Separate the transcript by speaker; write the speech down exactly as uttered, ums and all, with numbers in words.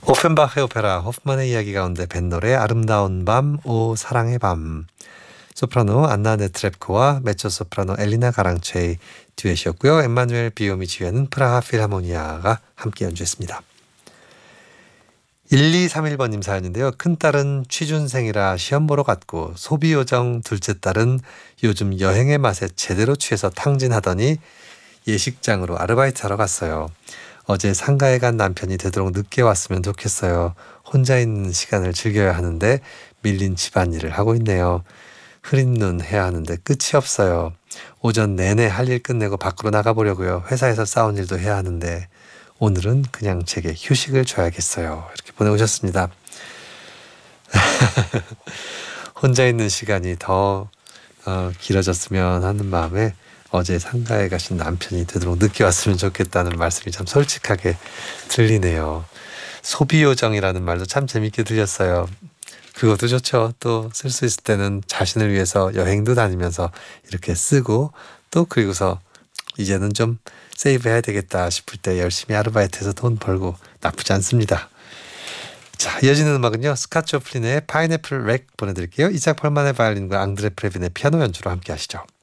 Speaker 1: 오펜바흐의 오페라 호프만의 이야기 가운데 밴 노래 아름다운 밤, 오 사랑의 밤. 소프라노 안나 네트랩코와 메초소프라노 엘리나 가랑체의 듀엣이었고요. 엠마누엘 비오미 지휘하는 프라하 필하모니아가 함께 연주했습니다. 일이삼일 번님 사연인데요. 큰딸은 취준생이라 시험 보러 갔고 소비요정 둘째 딸은 요즘 여행의 맛에 제대로 취해서 탕진하더니 예식장으로 아르바이트하러 갔어요. 어제 상가에 간 남편이 되도록 늦게 왔으면 좋겠어요. 혼자 있는 시간을 즐겨야 하는데 밀린 집안일을 하고 있네요. 흐린 눈 해야 하는데 끝이 없어요. 오전 내내 할 일 끝내고 밖으로 나가보려고요. 회사에서 싸운 일도 해야 하는데 오늘은 그냥 제게 휴식을 줘야겠어요. 이렇게 보내오셨습니다. 혼자 있는 시간이 더 어, 길어졌으면 하는 마음에 어제 상가에 가신 남편이 되도록 늦게 왔으면 좋겠다는 말씀이 참 솔직하게 들리네요. 소비요정이라는 말도 참 재밌게 들렸어요. 그것도 좋죠. 또 쓸 수 있을 때는 자신을 위해서 여행도 다니면서 이렇게 쓰고 또 그리고서 이제는 좀 세이브해야 되겠다 싶을 때 열심히 아르바이트해서 돈 벌고 나쁘지 않습니다. 자, 이어지는 음악은요. 스캇 조플린의 파인애플 렉 보내드릴게요. 이작 펄만의 바이올린과 앙드레 프레빈의 피아노 연주로 함께 하시죠.